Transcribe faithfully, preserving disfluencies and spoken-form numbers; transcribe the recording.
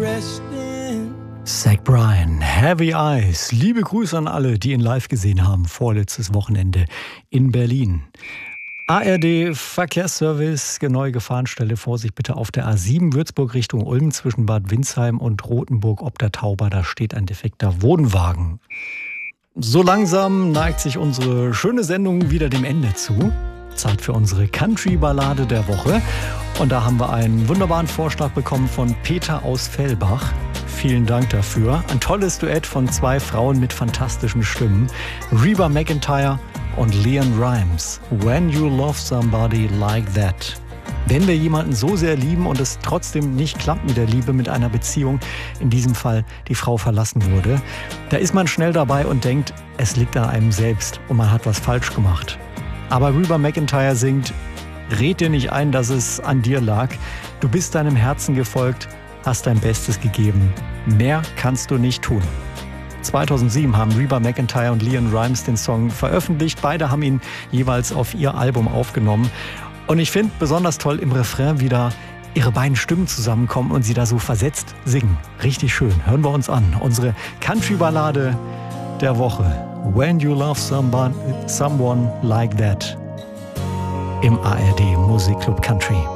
Zach Bryan, Heavy Eyes. Liebe Grüße an alle, die ihn live gesehen haben, vorletztes Wochenende in Berlin. A R D Verkehrsservice, neue Gefahrenstelle, Vorsicht bitte auf der A sieben Würzburg Richtung Ulm zwischen Bad Windsheim und Rothenburg ob der Tauber, da steht ein defekter Wohnwagen. So langsam neigt sich unsere schöne Sendung wieder dem Ende zu. Zeit für unsere Country-Ballade der Woche. Und da haben wir einen wunderbaren Vorschlag bekommen von Peter aus Fellbach. Vielen Dank dafür. Ein tolles Duett von zwei Frauen mit fantastischen Stimmen. Reba McEntire und Leanne Rimes. When You Love Somebody Like That. Wenn wir jemanden so sehr lieben und es trotzdem nicht klappt mit der Liebe, mit einer Beziehung, in diesem Fall die Frau verlassen wurde, da ist man schnell dabei und denkt, es liegt an einem selbst und man hat was falsch gemacht. Aber Reba McEntire singt, red dir nicht ein, dass es an dir lag. Du bist deinem Herzen gefolgt, hast dein Bestes gegeben. Mehr kannst du nicht tun. zweitausendsieben haben Reba McEntire und Leanne Rimes den Song veröffentlicht. Beide haben ihn jeweils auf ihr Album aufgenommen. Und ich finde besonders toll im Refrain wieder ihre beiden Stimmen zusammenkommen und sie da so versetzt singen. Richtig schön. Hören wir uns an. Unsere Country-Ballade der Woche. When You Love Someone, someone Like That. Im A R D Musikclub Country.